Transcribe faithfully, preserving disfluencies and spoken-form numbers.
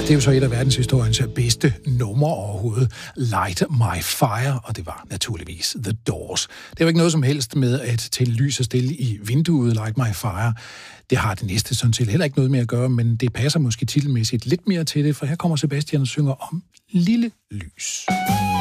det er jo så et af verdenshistoriens bedste numre overhovedet. Light My Fire, og det var naturligvis The Doors. Det er jo ikke noget som helst med at tænde lys og stille i vinduet, Light My Fire. Det har det næste sådan set heller ikke noget med at gøre, men det passer måske titelmæssigt lidt mere til det, for her kommer Sebastian og synger om Lille Lys.